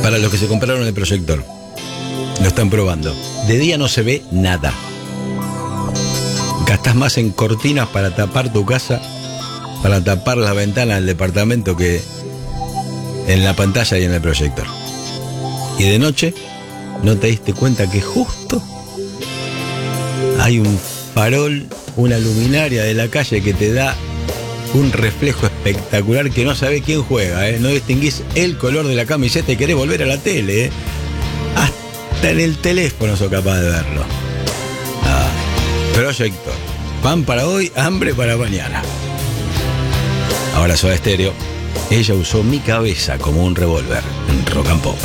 Para los que se compraron el proyector, lo están probando. De día no se ve nada. Gastás más en cortinas para tapar tu casa, para tapar las ventanas del departamento, que en la pantalla y en el proyector. Y de noche no te diste cuenta que justo hay un farol, una luminaria de la calle que te da un reflejo espectacular que no sabe quién juega, ¿eh? No distinguís el color de la camiseta y querés volver a la tele, ¿eh? Hasta en el teléfono sos capaz de verlo. Proyector. Pan para hoy, hambre para mañana. Ahora Soda Stereo. Ella usó mi cabeza como un revólver en Rock and Pop.